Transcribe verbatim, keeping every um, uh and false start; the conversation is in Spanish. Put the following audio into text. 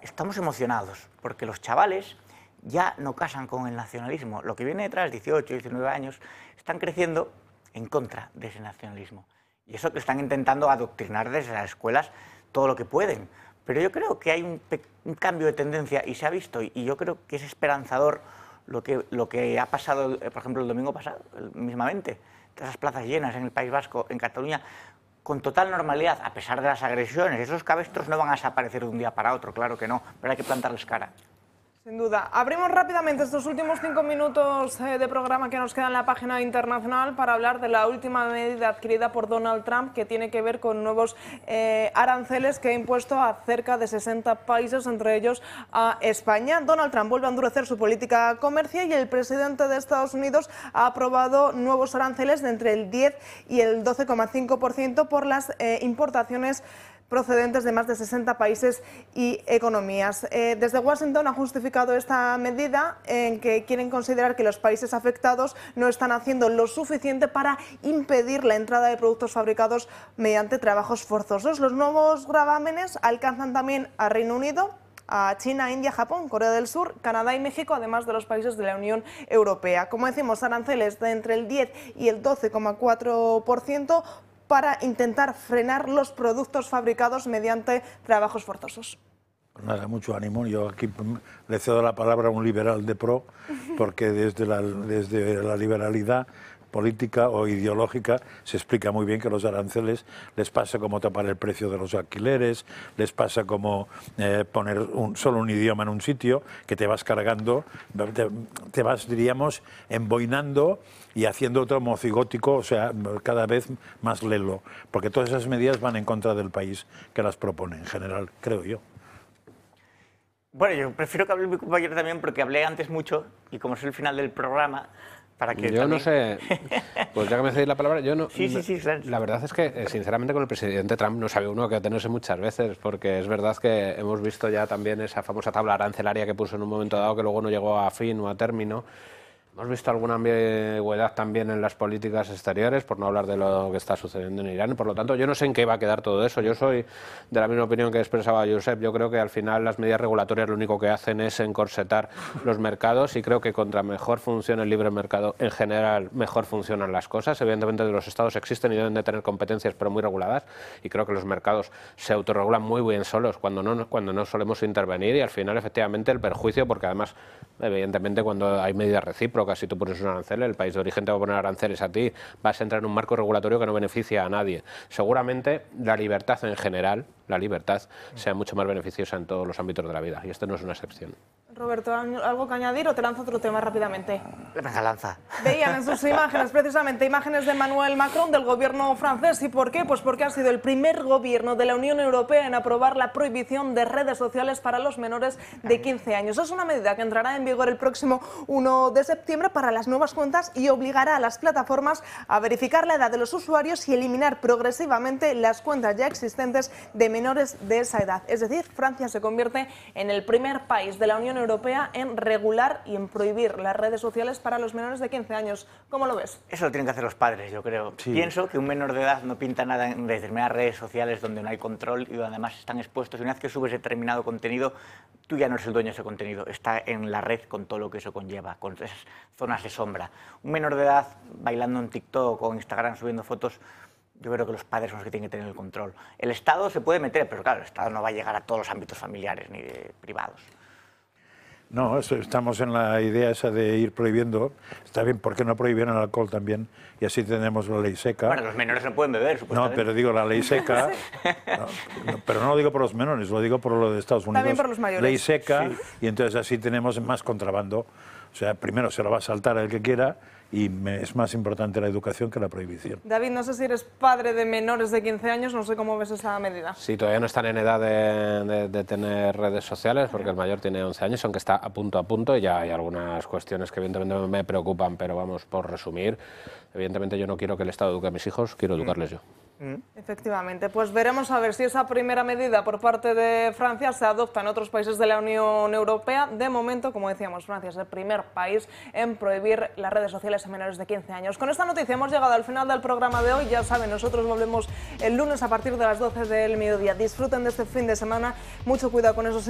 estamos emocionados, porque los chavales ya no casan con el nacionalismo. Lo que viene detrás, dieciocho, diecinueve años, están creciendo en contra de ese nacionalismo. Y eso que están intentando adoctrinar desde las escuelas todo lo que pueden. Pero yo creo que hay un, un cambio de tendencia y se ha visto, y, y yo creo que es esperanzador lo que, lo que ha pasado, por ejemplo, el domingo pasado, mismamente. Esas plazas llenas en el País Vasco, en Cataluña, con total normalidad, a pesar de las agresiones. Esos cabestros no van a desaparecer de un día para otro, claro que no, pero hay que plantarles cara. Sin duda. Abrimos rápidamente estos últimos cinco minutos de programa que nos queda en la página internacional para hablar de la última medida adquirida por Donald Trump, que tiene que ver con nuevos eh, aranceles que ha impuesto a cerca de sesenta países, entre ellos a España. Donald Trump vuelve a endurecer su política comercial y el presidente de Estados Unidos ha aprobado nuevos aranceles de entre el diez y el doce coma cinco por ciento por las eh, importaciones procedentes de más de sesenta países y economías. Eh, desde Washington ha justificado esta medida en que quieren considerar que los países afectados no están haciendo lo suficiente para impedir la entrada de productos fabricados mediante trabajos forzosos. Los nuevos gravámenes alcanzan también a Reino Unido, a China, India, Japón, Corea del Sur, Canadá y México, además de los países de la Unión Europea. Como decimos, aranceles de entre el diez y el doce coma cuatro por ciento para intentar frenar los productos fabricados mediante trabajos forzosos. Nada, mucho ánimo. Yo aquí le cedo la palabra a un liberal de pro, porque desde la, desde la liberalidad política o ideológica se explica muy bien que los aranceles les pasa como tapar el precio de los alquileres, les pasa como eh, poner un, solo un idioma en un sitio, que te vas cargando, te, te vas, diríamos, emboinando y haciendo otro mocigótico, o sea, cada vez más lelo, porque todas esas medidas van en contra del país que las propone en general, creo yo. Bueno, yo prefiero que hable mi compañero también, porque hablé antes mucho y como es el final del programa, para que yo también... no sé, pues ya que me cedéis la palabra, yo no... Sí, sí, sí, claro. La verdad es que, sinceramente, con el presidente Trump no sabe uno que atenerse muchas veces, porque es verdad que hemos visto ya también esa famosa tabla arancelaria que puso en un momento dado, que luego no llegó a fin o a término. Hemos visto alguna ambigüedad también en las políticas exteriores, por no hablar de lo que está sucediendo en Irán. Por lo tanto, yo no sé en qué va a quedar todo eso. Yo soy de la misma opinión que expresaba Josep. Yo creo que al final las medidas regulatorias lo único que hacen es encorsetar los mercados, y creo que contra mejor funcione el libre mercado, en general, mejor funcionan las cosas. Evidentemente, los estados existen y deben de tener competencias, pero muy reguladas, y creo que los mercados se autorregulan muy bien solos cuando no, cuando no solemos intervenir, y al final, efectivamente, el perjuicio, porque además, evidentemente, cuando hay medidas recíprocas, si tú pones un arancel, el país de origen te va a poner aranceles a ti, vas a entrar en un marco regulatorio que no beneficia a nadie. Seguramente la libertad en general, la libertad, sea mucho más beneficiosa en todos los ámbitos de la vida, y esto no es una excepción. Roberto, ¿algo que añadir o te lanzo otro tema rápidamente? Venga, lanza. Veían en sus imágenes, precisamente, imágenes de Emmanuel Macron, del gobierno francés. ¿Y por qué? Pues porque ha sido el primer gobierno de la Unión Europea en aprobar la prohibición de redes sociales para los menores de quince años. Es una medida que entrará en vigor el próximo uno de septiembre para las nuevas cuentas y obligará a las plataformas a verificar la edad de los usuarios y eliminar progresivamente las cuentas ya existentes de menores de esa edad. Es decir, Francia se convierte en el primer país de la Unión Europea en regular y en prohibir las redes sociales para los menores de quince años. ¿Cómo lo ves? Eso lo tienen que hacer los padres, yo creo. Sí. Pienso que un menor de edad no pinta nada en determinadas redes sociales donde no hay control y donde además están expuestos. Y una vez que subes determinado contenido, tú ya no eres el dueño de ese contenido. Está en la red con todo lo que eso conlleva, con esas zonas de sombra. Un menor de edad bailando en TikTok o en Instagram subiendo fotos, yo creo que los padres son los que tienen que tener el control. El Estado se puede meter, pero claro, el Estado no va a llegar a todos los ámbitos familiares ni de privados. No, estamos en la idea esa de ir prohibiendo. Está bien, ¿por qué no prohibir el alcohol también? Y así tenemos la ley seca. Bueno, los menores no pueden beber, supuestamente. No, pero digo la ley seca. no, no, pero no lo digo por los menores, lo digo por lo de Estados Unidos. También por los mayores. Ley seca, sí. Y entonces así tenemos más contrabando. O sea, primero se lo va a saltar el que quiera, y me, es más importante la educación que la prohibición. David, no sé si eres padre de menores de quince años, no sé cómo ves esa medida. Sí, todavía no están en edad de, de, de tener redes sociales, porque el mayor tiene once años, aunque está a punto a punto, y ya hay algunas cuestiones que evidentemente me preocupan, pero vamos, por resumir, evidentemente yo no quiero que el Estado eduque a mis hijos, quiero educarles yo. Efectivamente, pues veremos a ver si esa primera medida por parte de Francia se adopta en otros países de la Unión Europea. De momento, como decíamos, Francia es el primer país en prohibir las redes sociales a menores de quince años. Con esta noticia hemos llegado al final del programa de hoy. Ya saben, nosotros volvemos el lunes a partir de las doce del mediodía. Disfruten de este fin de semana, mucho cuidado con esos